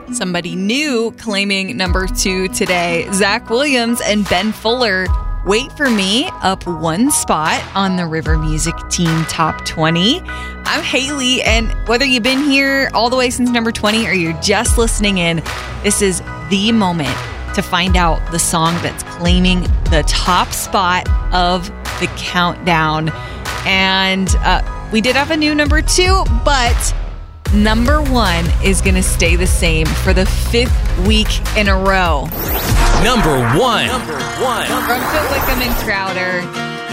Somebody new claiming number 2 today. Zach Williams and Ben Fuller, Wait for Me, up 1 spot on the River Music Teen Top 20. I'm Haley, and whether you've been here all the way since number 20 or you're just listening in, this is the moment to find out the song that's claiming the top spot of the countdown. And we did have a new number 2, but number 1 is going to stay the same for the 5th week in a row. Number 1. From Phil Wickham and Crowder,